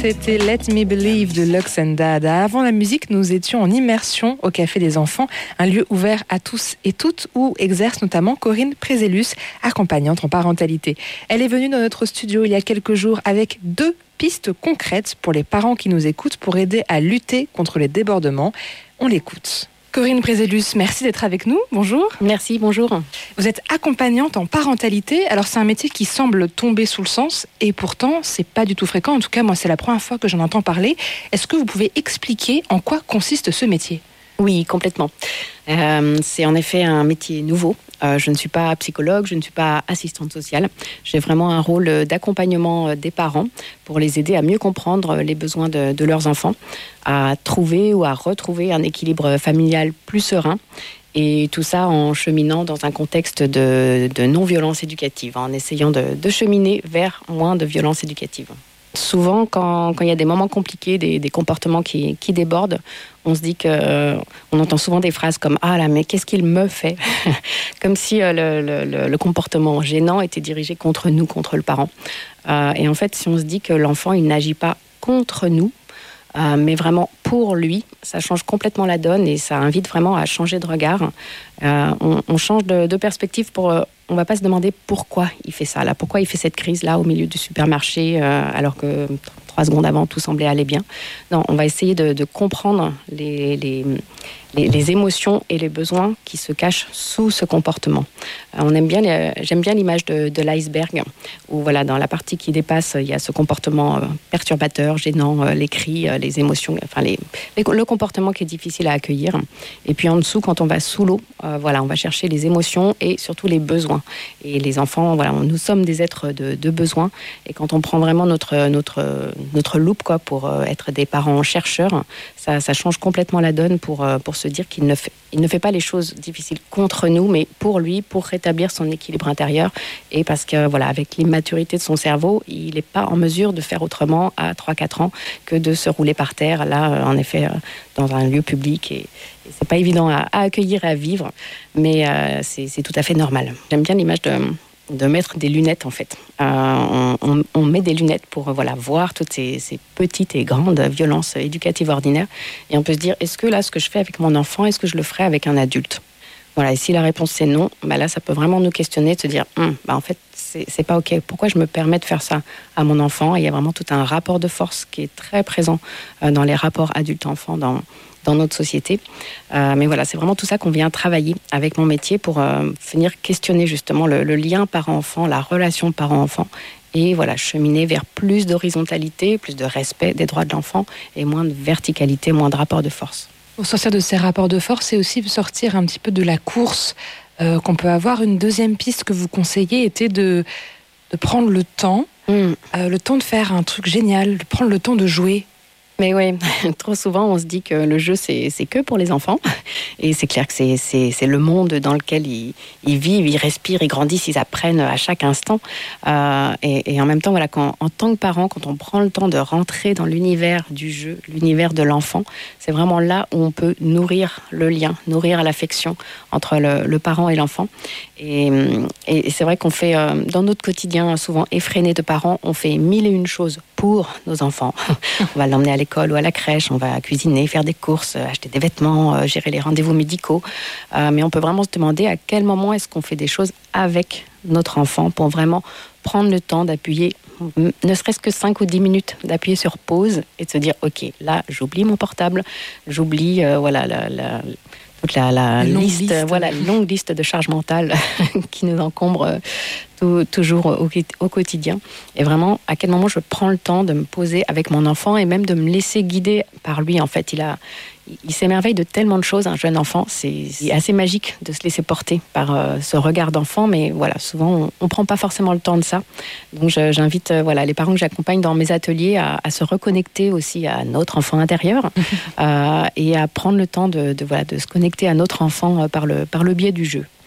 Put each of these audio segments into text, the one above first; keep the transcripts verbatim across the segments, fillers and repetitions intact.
C'était Let Me Believe de Lux and Dada. Avant la musique, nous étions en immersion au Café des Enfants, un lieu ouvert à tous et toutes où exerce notamment Corinne Prézellus, accompagnante en parentalité. Elle est venue dans notre studio il y a quelques jours avec deux pistes concrètes pour les parents qui nous écoutent pour aider à lutter contre les débordements. On l'écoute. Corinne Prézellus, merci d'être avec nous. Bonjour. Merci, bonjour. Vous êtes accompagnante en parentalité. Alors, c'est un métier qui semble tomber sous le sens et pourtant, c'est pas du tout fréquent. En tout cas, moi, c'est la première fois que j'en entends parler. Est-ce que vous pouvez expliquer en quoi consiste ce métier ? Oui, complètement. Euh, c'est en effet un métier nouveau. Euh, je ne suis pas psychologue, je ne suis pas assistante sociale. J'ai vraiment un rôle d'accompagnement des parents pour les aider à mieux comprendre les besoins de, de leurs enfants, à trouver ou à retrouver un équilibre familial plus serein. Et tout ça en cheminant dans un contexte de, de non-violence éducative, en essayant de, de cheminer vers moins de violence éducative. Souvent, quand, quand il y a des moments compliqués, des, des comportements qui, qui débordent, on se dit que, euh, on entend souvent des phrases comme « Ah là, mais qu'est-ce qu'il me fait ?» Comme si euh, le, le, le comportement gênant était dirigé contre nous, contre le parent. Euh, et en fait, si on se dit que l'enfant, il n'agit pas contre nous, euh, mais vraiment pour lui, ça change complètement la donne et ça invite vraiment à changer de regard. Euh, on, on change de, de perspective pour... Euh, on ne va pas se demander pourquoi il fait ça, là, pourquoi il fait cette crise-là au milieu du supermarché, euh, alors que trois secondes avant, tout semblait aller bien. Non, on va essayer de, de comprendre les, les, les, les émotions et les besoins qui se cachent sous ce comportement. Euh, on aime bien, les, j'aime bien l'image de, de l'iceberg, où voilà, dans la partie qui dépasse, il y a ce comportement euh, perturbateur, gênant, euh, les cris, euh, les émotions, enfin les, les, le comportement qui est difficile à accueillir. Et puis en dessous, quand on va sous l'eau, euh, voilà, on va chercher les émotions et surtout les besoins. Et les enfants, voilà, nous sommes des êtres de, de besoin. Et quand on prend vraiment notre, notre, notre loupe quoi, pour être des parents chercheurs, ça, ça change complètement la donne pour, pour se dire qu'il ne fait, il ne fait pas les choses difficiles contre nous, mais pour lui, pour rétablir son équilibre intérieur. Et parce que, voilà, avec l'immaturité de son cerveau, il n'est pas en mesure de faire autrement à trois quatre ans que de se rouler par terre, là, en effet, dans un lieu public. Et, Et c'est pas évident à, à accueillir et à vivre, mais euh, c'est, c'est tout à fait normal. J'aime bien l'image de, de mettre des lunettes, en fait. Euh, on, on, on met des lunettes pour euh, voilà, voir toutes ces, ces petites et grandes violences éducatives ordinaires. Et on peut se dire, est-ce que là, ce que je fais avec mon enfant, est-ce que je le ferais avec un adulte ? Voilà, et si la réponse c'est non, bah là, ça peut vraiment nous questionner, de se dire, hm, bah en fait, c'est, c'est pas OK. Pourquoi je me permets de faire ça à mon enfant ? Et il y a vraiment tout un rapport de force qui est très présent euh, dans les rapports adulte-enfant, dans... dans notre société. Euh, mais voilà, c'est vraiment tout ça qu'on vient travailler avec mon métier pour euh, venir questionner justement le, le lien parent-enfant, la relation parent-enfant et voilà, cheminer vers plus d'horizontalité, plus de respect des droits de l'enfant et moins de verticalité, moins de rapport de force. Pour sortir de ces rapports de force, c'est aussi sortir un petit peu de la course euh, qu'on peut avoir. Une deuxième piste que vous conseillez était de, de prendre le temps, mmh. euh, le temps de faire un truc génial, de prendre le temps de jouer. Mais oui, trop souvent, on se dit que le jeu, c'est, c'est que pour les enfants. Et c'est clair que c'est, c'est, c'est le monde dans lequel ils, ils vivent, ils respirent, ils grandissent, ils apprennent à chaque instant. Euh, et, et en même temps, voilà, quand, en tant que parent, quand on prend le temps de rentrer dans l'univers du jeu, l'univers de l'enfant, c'est vraiment là où on peut nourrir le lien, nourrir l'affection entre le, le parent et l'enfant. Et, et c'est vrai qu'on fait, euh, dans notre quotidien, souvent effréné de parents, on fait mille et une choses pour nos enfants. On va l'emmener à l'école ou à la crèche, on va cuisiner, faire des courses, acheter des vêtements, euh, gérer les rendez-vous médicaux. Euh, mais on peut vraiment se demander à quel moment est-ce qu'on fait des choses avec notre enfant pour vraiment prendre le temps d'appuyer, ne serait-ce que cinq ou dix minutes, d'appuyer sur pause et de se dire « Ok, là, j'oublie mon portable, j'oublie euh, voilà, la... la toute la, la liste, liste, voilà, longue liste de charges mentales qui nous encombre euh, tout, toujours au, au quotidien. Et vraiment, à quel moment je prends le temps de me poser avec mon enfant et même de me laisser guider par lui. En fait, il a, il s'émerveille de tellement de choses, un jeune enfant. C'est, c'est assez magique de se laisser porter par euh, ce regard d'enfant, mais voilà, souvent, on ne prend pas forcément le temps de ça. Donc, je, j'invite euh, voilà, les parents que j'accompagne dans mes ateliers à, à se reconnecter aussi à notre enfant intérieur euh, et à prendre le temps de, de, voilà, de se connecter à notre enfant euh, par le, par le biais du jeu.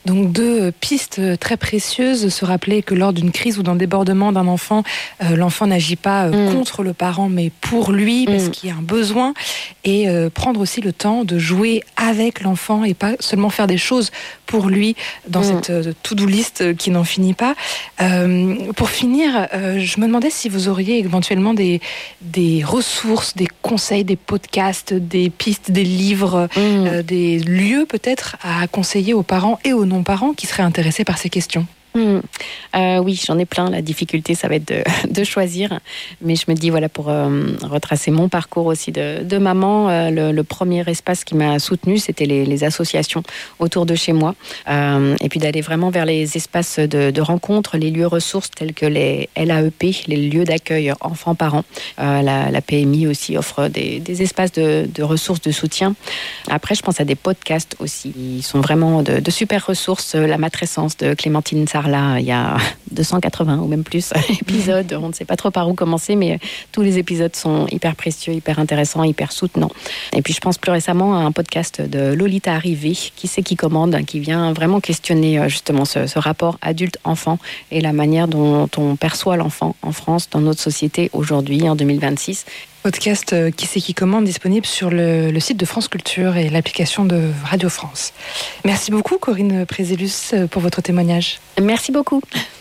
Donc deux pistes très précieuses, se rappeler que lors d'une crise ou d'un débordement d'un enfant, euh, l'enfant n'agit pas euh, mmh. contre le parent mais pour lui parce mmh. qu'il y a un besoin, et euh, prendre aussi le temps de jouer avec l'enfant et pas seulement faire des choses pour lui dans mmh. cette euh, to-do list qui n'en finit pas. Euh, pour finir, euh, je me demandais si vous auriez éventuellement des, des ressources, des conseils, des podcasts, des pistes, des livres, mmh. euh, des lieux peut-être à conseiller aux parents et aux non-parents qui seraient intéressés par ces questions. Mmh. Euh, oui, j'en ai plein. La difficulté, ça va être de, de choisir. Mais je me dis, voilà, pour euh, retracer mon parcours aussi de, de maman, euh, le, le premier espace qui m'a soutenue, c'était les, les associations autour de chez moi. Euh, et puis d'aller vraiment vers les espaces de, de rencontres, les lieux ressources tels que les L A E P, les lieux d'accueil enfants-parents. Euh, la, la P M I aussi offre des, des espaces de, de ressources, de soutien. Après, je pense à des podcasts aussi. Ils sont vraiment de, de super ressources. La matrescence de Clémentine Sarlat, il y a deux cent quatre-vingts ou même plus épisodes. On ne sait pas trop par où commencer, mais tous les épisodes sont hyper précieux, hyper intéressants, hyper soutenants. Et puis je pense plus récemment à un podcast de Lolita Arrivé, Qui c'est qui commande, qui vient vraiment questionner justement ce, ce rapport adulte-enfant et la manière dont on perçoit l'enfant en France, dans notre société aujourd'hui, en deux mille vingt-six. Podcast euh, Qui c'est qui commande, disponible sur le, le site de France Culture et l'application de Radio France. Merci beaucoup Corinne Prézellus pour votre témoignage. Merci beaucoup.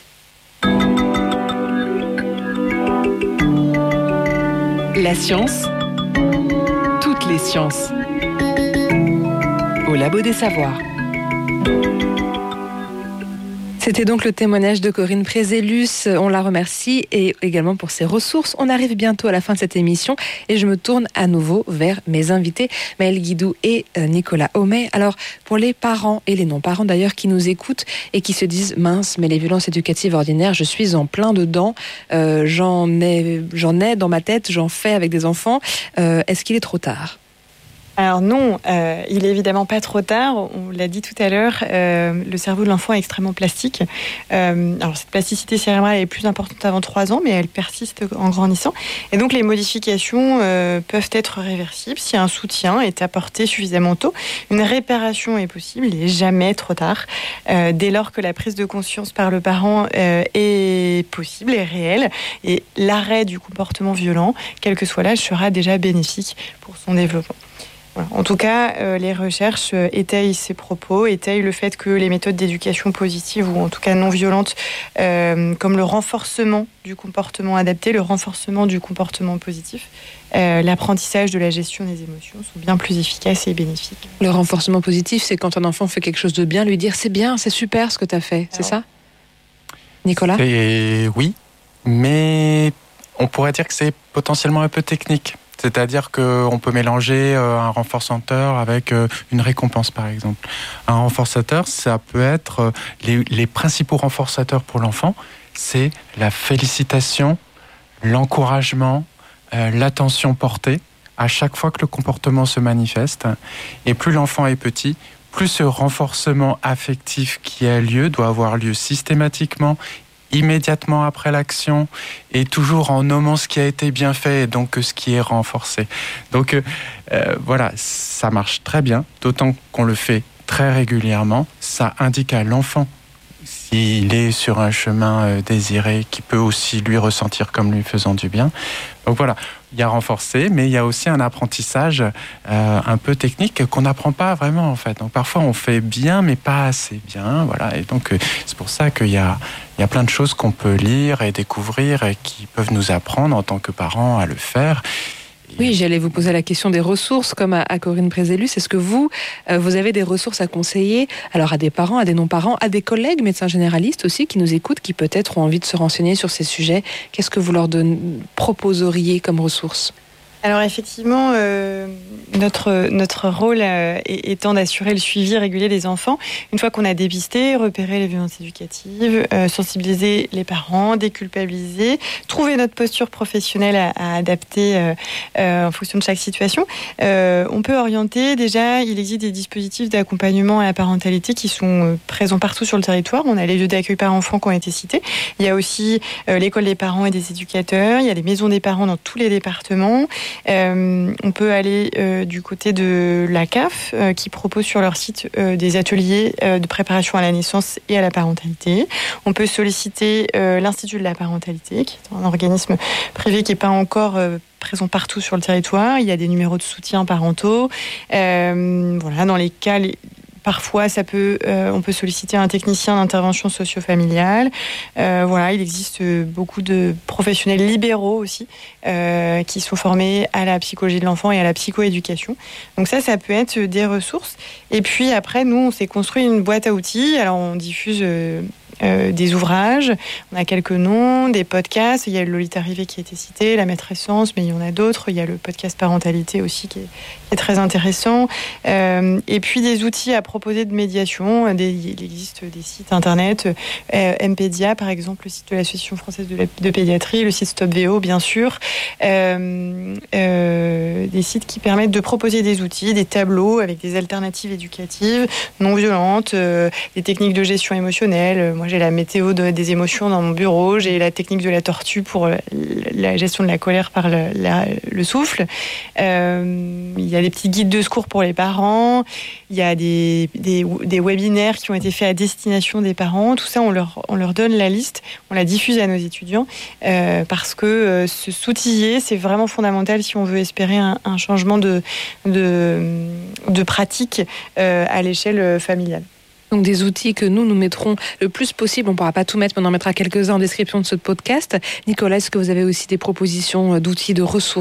La science, toutes les sciences. Au Labo des Savoirs. C'était donc le témoignage de Corinne Prézellus. On la remercie et également pour ses ressources. On arrive bientôt à la fin de cette émission et je me tourne à nouveau vers mes invités, Maëlle Guidou et Nicolas Homais. Alors, pour les parents et les non-parents d'ailleurs qui nous écoutent et qui se disent « mince, mais les violences éducatives ordinaires, je suis en plein dedans, euh, j'en ai, j'en ai dans ma tête, j'en fais avec des enfants. Euh, est-ce qu'il est trop tard ?» Alors non, euh, il est évidemment pas trop tard. On l'a dit tout à l'heure, euh, le cerveau de l'enfant est extrêmement plastique. Euh, alors cette plasticité cérébrale est plus importante avant trois ans, mais elle persiste en grandissant. Et donc les modifications euh, peuvent être réversibles si un soutien est apporté suffisamment tôt. Une réparation est possible, il n'est jamais trop tard. Euh, dès lors que la prise de conscience par le parent euh, est possible, est réelle, et l'arrêt du comportement violent, quel que soit l'âge, sera déjà bénéfique pour son développement. Voilà. En tout cas, euh, les recherches euh, étayent ces propos, étayent le fait que les méthodes d'éducation positive, ou en tout cas non violentes, euh, comme le renforcement du comportement adapté, le renforcement du comportement positif, euh, l'apprentissage de la gestion des émotions sont bien plus efficaces et bénéfiques. Le renforcement positif, c'est quand un enfant fait quelque chose de bien, lui dire « c'est bien, c'est super ce que tu as fait », c'est ça Nicolas ? Et oui, mais on pourrait dire que c'est potentiellement un peu technique. C'est-à-dire qu'on peut mélanger un renforçateur avec une récompense, par exemple. Un renforçateur, ça peut être... Les, les principaux renforçateurs pour l'enfant, c'est la félicitation, l'encouragement, euh, l'attention portée à chaque fois que le comportement se manifeste. Et plus l'enfant est petit, plus ce renforcement affectif qui a lieu doit avoir lieu systématiquement, immédiatement après l'action, et toujours en nommant ce qui a été bien fait et donc ce qui est renforcé. Donc euh, voilà, ça marche très bien, d'autant qu'on le fait très régulièrement. Ça indique à l'enfant s'il est sur un chemin euh, désiré, qui peut aussi lui ressentir comme lui faisant du bien. Donc voilà, il y a renforcé, mais il y a aussi un apprentissage euh, un peu technique qu'on n'apprend pas vraiment en fait. Donc parfois on fait bien, mais pas assez bien. Voilà, et donc euh, c'est pour ça qu'il y a, il y a plein de choses qu'on peut lire et découvrir et qui peuvent nous apprendre en tant que parents à le faire. Oui, j'allais vous poser la question des ressources, comme à, à Corinne Prézellus. Est-ce que vous, euh, vous avez des ressources à conseiller, alors à des parents, à des non-parents, à des collègues médecins généralistes aussi qui nous écoutent, qui peut-être ont envie de se renseigner sur ces sujets? Qu'est-ce que vous leur don- proposeriez comme ressources? Alors effectivement, euh, notre, notre rôle euh, étant d'assurer le suivi régulier des enfants, une fois qu'on a dépisté, repéré les violences éducatives, euh, sensibiliser les parents, déculpabiliser, trouver notre posture professionnelle à, à adapter euh, euh, en fonction de chaque situation, euh, on peut orienter. Déjà, il existe des dispositifs d'accompagnement à la parentalité qui sont présents partout sur le territoire. On a les lieux d'accueil par enfants qui ont été cités. Il y a aussi euh, l'école des parents et des éducateurs. Il y a les maisons des parents dans tous les départements. Euh, on peut aller euh, du côté de l'A C A F, euh, qui propose sur leur site euh, des ateliers euh, de préparation à la naissance et à la parentalité. On peut solliciter euh, l'Institut de la parentalité, qui est un organisme privé qui n'est pas encore euh, présent partout sur le territoire. Il y a des numéros de soutien parentaux. Euh, voilà, dans les cas... Les, Parfois, ça peut, euh, on peut solliciter un technicien d'intervention socio-familiale. Euh, voilà, il existe beaucoup de professionnels libéraux aussi euh, qui sont formés à la psychologie de l'enfant et à la psychoéducation. Donc ça, ça peut être des ressources. Et puis après, nous, on s'est construit une boîte à outils. Alors, on diffuse euh, euh, des ouvrages. On a quelques noms, des podcasts. Il y a le Lolita Rivet qui a été cité, La Maîtressence, mais il y en a d'autres. Il y a le podcast Parentalité aussi qui est, qui est très intéressant. Euh, et puis des outils à proposer de médiation. Des, il existe des sites internet, euh, Mpédia par exemple, le site de l'Association française de, la, de pédiatrie, le site Stop V O bien sûr, euh, euh, des sites qui permettent de proposer des outils, des tableaux avec des alternatives éducatives non violentes, euh, des techniques de gestion émotionnelle. Moi j'ai la météo de, des émotions dans mon bureau, j'ai la technique de la tortue pour la, la gestion de la colère par le, la, le souffle. Euh, il y a des petits guides de secours pour les parents, il y a des Des, des webinaires qui ont été faits à destination des parents. Tout ça, on leur, on leur donne la liste, on la diffuse à nos étudiants euh, parce que euh, se s'outiller, c'est vraiment fondamental si on veut espérer un, un changement de, de, de pratique euh, à l'échelle familiale. Donc des outils que nous, nous mettrons le plus possible. On ne pourra pas tout mettre, mais on en mettra quelques-uns en description de ce podcast. Nicolas, est-ce que vous avez aussi des propositions d'outils, de ressources ?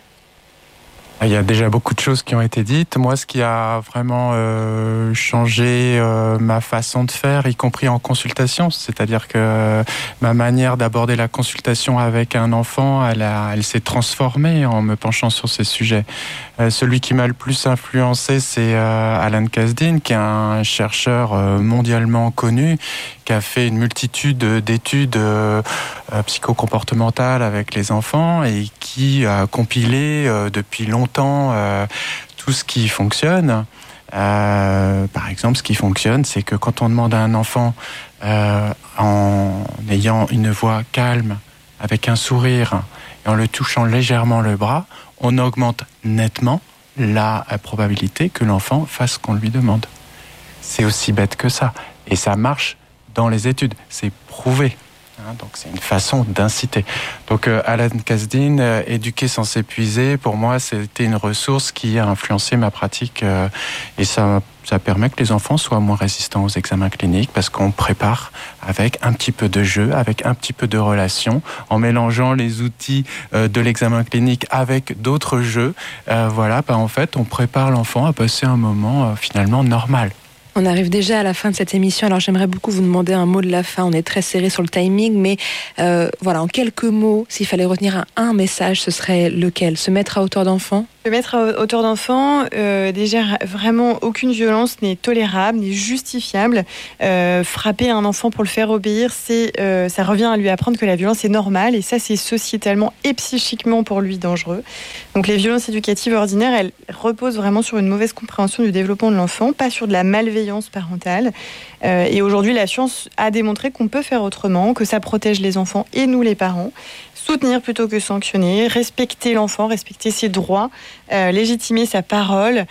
Il y a déjà beaucoup de choses qui ont été dites. Moi, ce qui a vraiment euh, changé euh, ma façon de faire, y compris en consultation, c'est-à-dire que euh, ma manière d'aborder la consultation avec un enfant, elle, a, elle s'est transformée en me penchant sur ces sujets. Euh, celui qui m'a le plus influencé, c'est euh, Alan Kasdin, qui est un chercheur euh, mondialement connu, qui a fait une multitude d'études euh, psychocomportementales avec les enfants et qui a compilé euh, depuis longtemps euh, tout ce qui fonctionne. Euh, par exemple, ce qui fonctionne, c'est que quand on demande à un enfant, euh, en ayant une voix calme, avec un sourire et en le touchant légèrement le bras, on augmente nettement la probabilité que l'enfant fasse ce qu'on lui demande. C'est aussi bête que ça. Et ça marche dans les études, c'est prouvé. Hein, donc c'est une façon d'inciter. Donc euh, Alan Kasdin, euh, éduquer sans s'épuiser, pour moi c'était une ressource qui a influencé ma pratique euh, et ça, ça permet que les enfants soient moins résistants aux examens cliniques parce qu'on prépare avec un petit peu de jeu, avec un petit peu de relation, en mélangeant les outils euh, de l'examen clinique avec d'autres jeux. Euh, voilà, bah, en fait on prépare l'enfant à passer un moment euh, finalement normal. On arrive déjà à la fin de cette émission, alors j'aimerais beaucoup vous demander un mot de la fin. On est très serré sur le timing, mais euh, voilà, en quelques mots, s'il fallait retenir un, un message, ce serait lequel ? Se mettre à hauteur d'enfant ? Se mettre à hauteur d'enfant, euh, déjà vraiment aucune violence n'est tolérable, n'est justifiable. Euh, frapper un enfant pour le faire obéir, c'est, euh, ça revient à lui apprendre que la violence est normale et ça c'est sociétalement et psychiquement pour lui dangereux. Donc les violences éducatives ordinaires, elles reposent vraiment sur une mauvaise compréhension du développement de l'enfant, pas sur de la malveillance parentale. Euh, et aujourd'hui la science a démontré qu'on peut faire autrement, que ça protège les enfants et nous les parents. Soutenir plutôt que sanctionner, respecter l'enfant, respecter ses droits, euh, légitimer sa parole,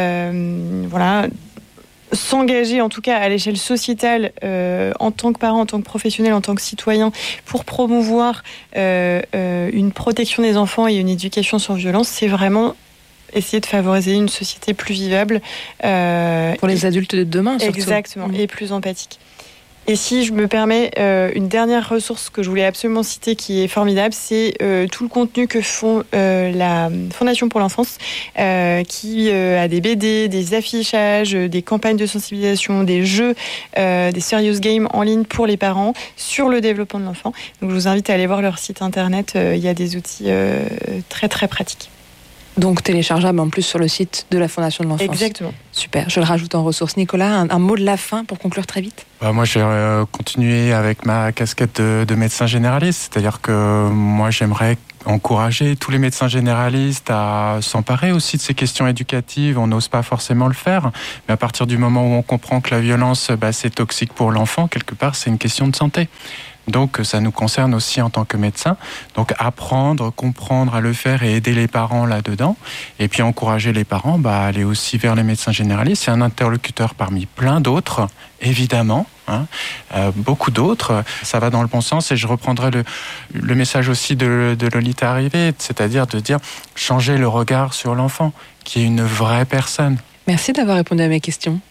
euh, voilà, s'engager en tout cas à l'échelle sociétale euh, en tant que parent, en tant que professionnel, en tant que citoyen pour promouvoir euh, euh, une protection des enfants et une éducation sans violence, c'est vraiment essayer de favoriser une société plus vivable. Euh, pour les adultes de demain, surtout. Exactement, mmh. Et plus empathique. Et si je me permets, euh, une dernière ressource que je voulais absolument citer qui est formidable, c'est euh, tout le contenu que font euh, la Fondation pour l'enfance, euh, qui euh, a des B D, des affichages, des campagnes de sensibilisation, des jeux, euh, des serious games en ligne pour les parents sur le développement de l'enfant. Donc je vous invite à aller voir leur site internet, euh, il y a des outils euh, très très pratiques. Donc téléchargeable en plus sur le site de la Fondation de l'enfance. Exactement. Super, je le rajoute en ressources. Nicolas, un, un mot de la fin pour conclure très vite. Bah moi, je vais euh, continuer avec ma casquette de, de médecin généraliste. C'est-à-dire que moi, j'aimerais encourager tous les médecins généralistes à s'emparer aussi de ces questions éducatives. On n'ose pas forcément le faire, mais à partir du moment où on comprend que la violence, bah, c'est toxique pour l'enfant, quelque part, c'est une question de santé. Donc, ça nous concerne aussi en tant que médecin. Donc, apprendre, comprendre à le faire et aider les parents là-dedans. Et puis, encourager les parents bah, à aller aussi vers les médecins généralistes. C'est un interlocuteur parmi plein d'autres, évidemment. Hein, euh, beaucoup d'autres. Ça va dans le bon sens. Et je reprendrai le, le message aussi de, de Lolita Arrivé, c'est-à-dire de dire changer le regard sur l'enfant, qui est une vraie personne. Merci d'avoir répondu à mes questions.